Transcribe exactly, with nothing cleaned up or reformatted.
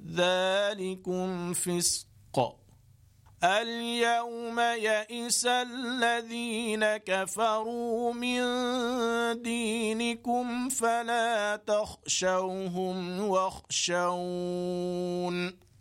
ذلكم فسق. اليوم يئس الذين كفروا من دينكم فلا تخشوهم واخشون